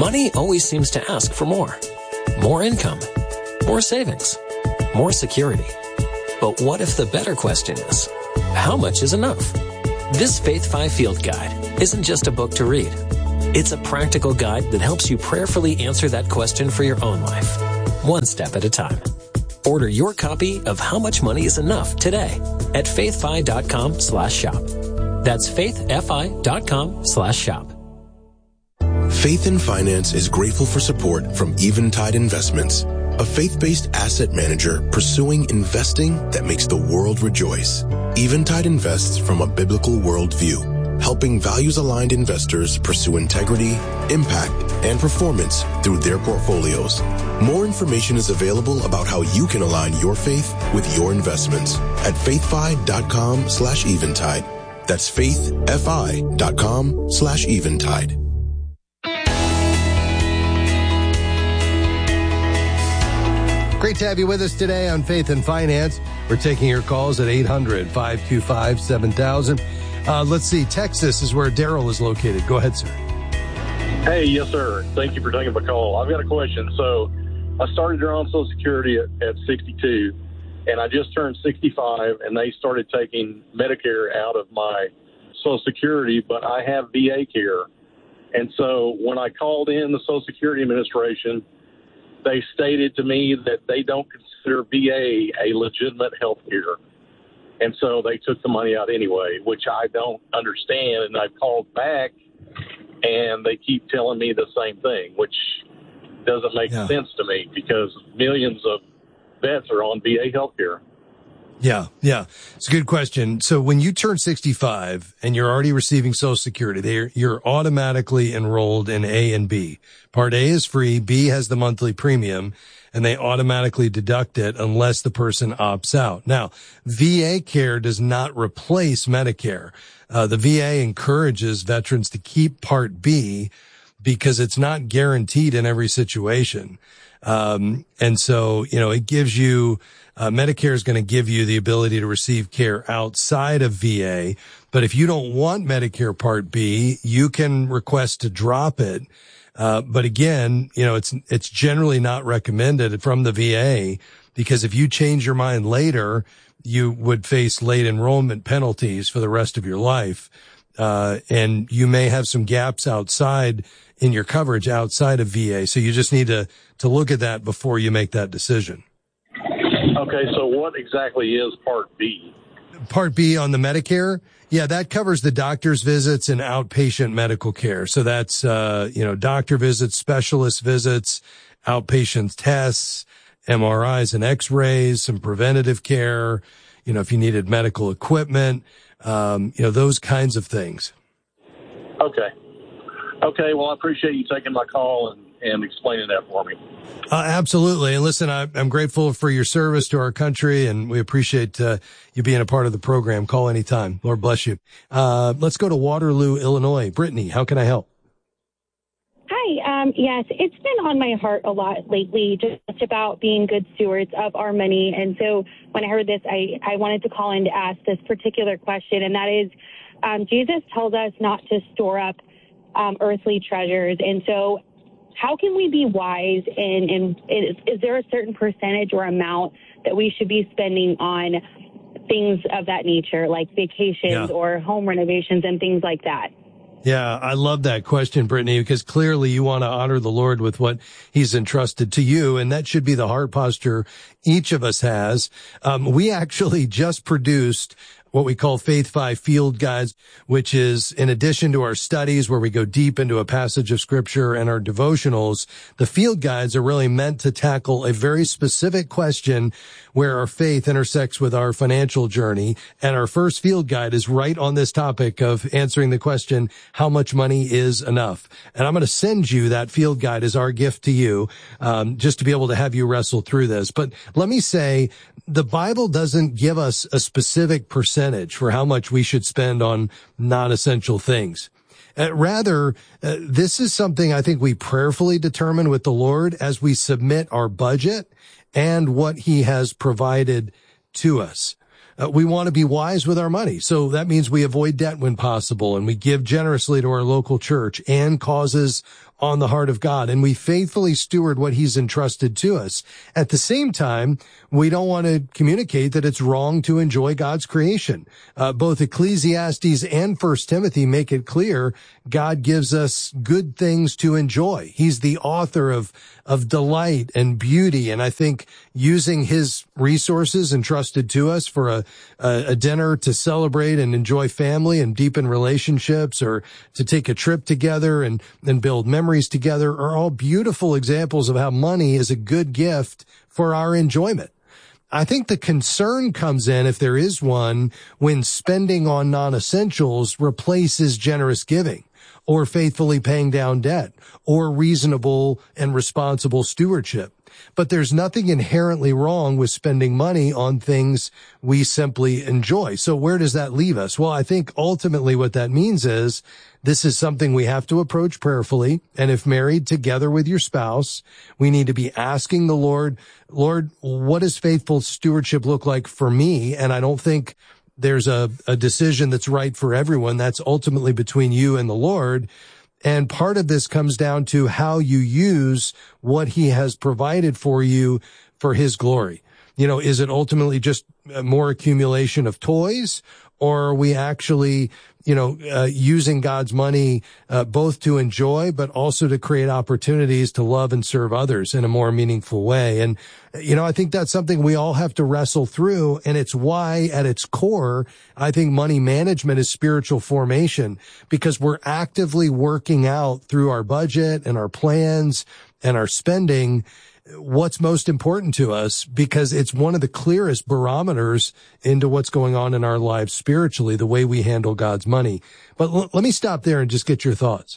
Money always seems to ask for more. More income, more savings, more security. But what if the better question is, how much is enough? This Faith 5 Field Guide isn't just a book to read. It's a practical guide that helps you prayerfully answer that question for your own life, one step at a time. Order your copy of How Much Money is Enough today at faithfi.com/shop. That's faithfi.com/shop. Faith in Finance is grateful for support from Eventide Investments, a faith-based asset manager pursuing investing that makes the world rejoice. Eventide invests from a biblical worldview, helping values-aligned investors pursue integrity, impact, and performance through their portfolios. More information is available about how you can align your faith with your investments at faithfi.com/eventide. That's faithfi.com/eventide. Great to have you with us today on Faith and Finance. We're taking your calls at 800-525-7000. Let's see. Texas is where Daryl is located. Go ahead, sir. Hey, yes, sir. Thank you for taking my call. I've got a question. So I started drawing Social Security at 62, and I just turned 65, and they started taking Medicare out of my Social Security, but I have VA care. And so when I called in the Social Security Administration, they stated to me that they don't consider VA a legitimate health care. And so they took the money out anyway, which I don't understand. And I've called back, and they keep telling me the same thing, which doesn't make sense to me because millions of vets are on VA health care. Yeah. It's a good question. So when you turn 65 and you're already receiving Social Security, you're automatically enrolled in A and B. Part A is free, B has the monthly premium, and they automatically deduct it unless the person opts out. Now, VA care does not replace Medicare. The VA encourages veterans to keep Part B because it's not guaranteed in every situation. And so, it gives you, Medicare is going to give you the ability to receive care outside of VA. But if you don't want Medicare Part B, you can request to drop it. But again, it's generally not recommended from the VA because if you change your mind later, you would face late enrollment penalties for the rest of your life. And you may have some gaps outside in your coverage outside of VA. So you just need to look at that before you make that decision. Okay, so what exactly is Part B? Part B on the Medicare? Yeah, that covers the doctor's visits and outpatient medical care. So that's, doctor visits, specialist visits, outpatient tests, MRIs and x-rays, some preventative care, if you needed medical equipment, those kinds of things. Okay, well, I appreciate you taking my call and explaining that for me. Absolutely. And listen, I'm grateful for your service to our country, and we appreciate you being a part of the program. Call anytime. Lord bless you. Let's go to Waterloo, Illinois. Brittany, how can I help? Hi. Yes, it's been on my heart a lot lately, just about being good stewards of our money. And so when I heard this, I wanted to call in to ask this particular question, and that is, Jesus tells us not to store up earthly treasures. And so how can we be wise, and is there a certain percentage or amount that we should be spending on things of that nature, like vacations or home renovations and things like that? Yeah, I love that question, Brittany, because clearly you want to honor the Lord with what he's entrusted to you, and that should be the heart posture each of us has. We actually just produced what we call Faith 5 Field Guides, which is in addition to our studies where we go deep into a passage of scripture and our devotionals, the field guides are really meant to tackle a very specific question where our faith intersects with our financial journey. And our first field guide is right on this topic of answering the question, how much money is enough? And I'm going to send you that field guide as our gift to you, just to be able to have you wrestle through this. But let me say, the Bible doesn't give us a specific percentage for how much we should spend on non-essential things. Rather, this is something I think we prayerfully determine with the Lord as we submit our budget and what he has provided to us. we want to be wise with our money. So that means we avoid debt when possible, and we give generously to our local church and causes on the heart of God, and we faithfully steward what he's entrusted to us. At the same time, we don't want to communicate that it's wrong to enjoy God's creation. Both Ecclesiastes and 1 Timothy make it clear God gives us good things to enjoy. He's the author of delight and beauty, and I think using his resources entrusted to us for a dinner to celebrate and enjoy family and deepen relationships, or to take a trip together and build memories together, are all beautiful examples of how money is a good gift for our enjoyment. I think the concern comes in, if there is one, when spending on non-essentials replaces generous giving, or faithfully paying down debt, or reasonable and responsible stewardship. But there's nothing inherently wrong with spending money on things we simply enjoy. So where does that leave us? Well, I think ultimately what that means is this is something we have to approach prayerfully. And if married, together with your spouse, we need to be asking the Lord, what does faithful stewardship look like for me? And I don't think there's a decision that's right for everyone. That's ultimately between you and the Lord. And part of this comes down to how you use what he has provided for you for his glory. You know, is it ultimately just more accumulation of toys, or are we actually, using God's money both to enjoy, but also to create opportunities to love and serve others in a more meaningful way? And, I think that's something we all have to wrestle through. And it's why at its core, I think money management is spiritual formation, because we're actively working out through our budget and our plans and our spending what's most important to us, because it's one of the clearest barometers into what's going on in our lives spiritually, the way we handle God's money. But let me stop there and just get your thoughts.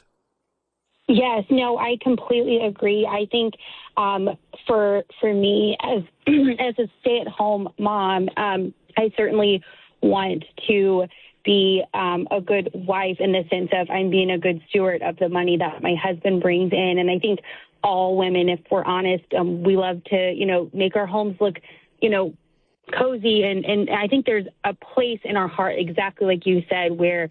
Yes, no, I completely agree. I think for me as a stay-at-home mom, I certainly want to be a good wife in the sense of I'm being a good steward of the money that my husband brings in. And I think all women, if we're honest, we love to, make our homes look, cozy. And I think there's a place in our heart, exactly like you said, where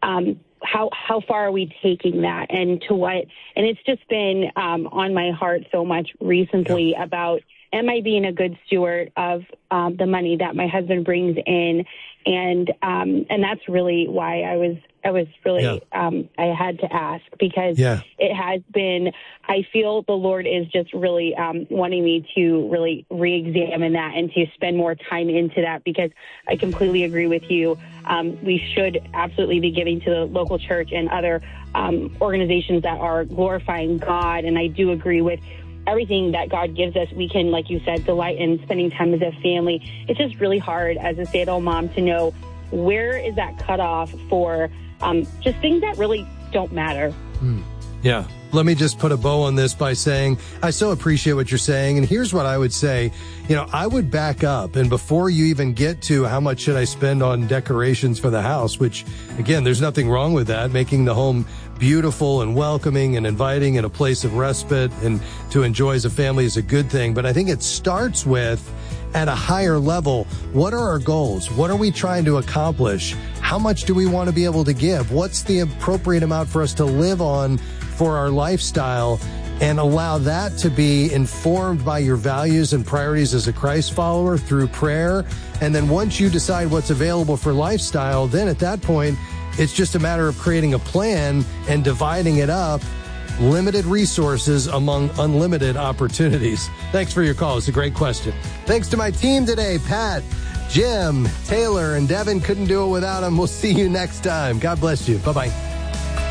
how far are we taking that and to what? And it's just been on my heart so much recently about, am I being a good steward of the money that my husband brings in? And that's really why I was really, I had to ask, because it has been, I feel the Lord is just really wanting me to really re-examine that and to spend more time into that, because I completely agree with you. We should absolutely be giving to the local church and other organizations that are glorifying God. And I do agree with everything that God gives us. We can, like you said, delight in spending time as a family. It's just really hard as a stay-at-home mom to know where is that cutoff for just things that really don't matter. Yeah. Let me just put a bow on this by saying I so appreciate what you're saying. And here's what I would say. I would back up. And before you even get to how much should I spend on decorations for the house, which, again, there's nothing wrong with that. Making the home beautiful and welcoming and inviting and a place of respite and to enjoy as a family is a good thing. But I think it starts with, at a higher level, what are our goals? What are we trying to accomplish? How much do we want to be able to give? What's the appropriate amount for us to live on for our lifestyle? And allow that to be informed by your values and priorities as a Christ follower through prayer. And then once you decide what's available for lifestyle, then at that point, it's just a matter of creating a plan and dividing it up, limited resources among unlimited opportunities. Thanks for your call. It's a great question. Thanks to my team today, Pat, Jim, Taylor, and Devin. Couldn't do it without them. We'll see you next time. God bless you. Bye-bye.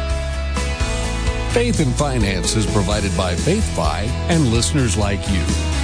Faith and Finance is provided by FaithFi and listeners like you.